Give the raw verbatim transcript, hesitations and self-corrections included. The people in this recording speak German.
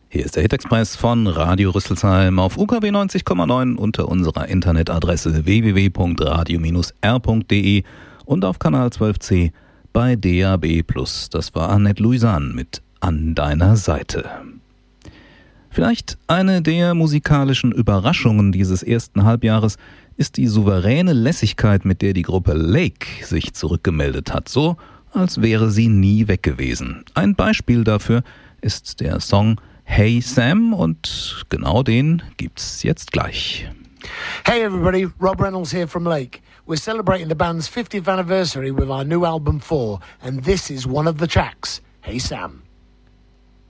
Hier ist der Hit-Express von Radio Rüsselsheim auf U K W neunzig Komma neun unter unserer Internetadresse w w w punkt radio Bindestrich r punkt d e und auf Kanal zwölf c bei D A B plus. Das war Annette Louisanne mit An deiner Seite. Vielleicht eine der musikalischen Überraschungen dieses ersten Halbjahres ist die souveräne Lässigkeit, mit der die Gruppe Lake sich zurückgemeldet hat, so als wäre sie nie weg gewesen. Ein Beispiel dafür ist der Song Hey Sam und genau den gibt's jetzt gleich. Hey everybody, Rob Reynolds here from Lake. We're celebrating the band's fiftieth anniversary with our new album four, and this is one of the tracks, Hey Sam.